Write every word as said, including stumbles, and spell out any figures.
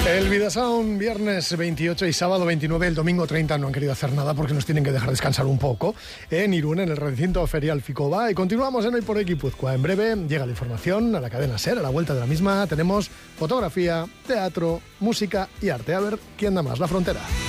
El Vidasound, viernes veintiocho y sábado veintinueve, el domingo treinta no han querido hacer nada porque nos tienen que dejar descansar un poco en Irún, en el recinto ferial Ficoba. Y continuamos en Hoy por Hoy Guipúzcoa. En breve llega la información a la cadena SER. A la vuelta de la misma tenemos fotografía, teatro, música y arte. A ver quién da más la frontera.